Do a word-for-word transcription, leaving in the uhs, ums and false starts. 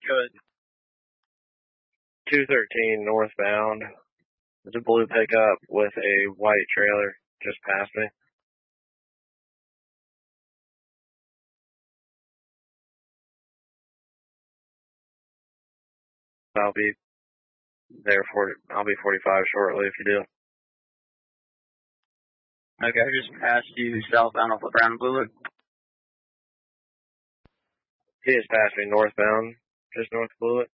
Good. two thirteen northbound. There's a blue pickup with a white trailer just past me. I'll be there for, I'll be forty-five shortly if you do. Okay, I just passed you southbound off of Brown and Blue. He just passed me northbound, just north of Blewett.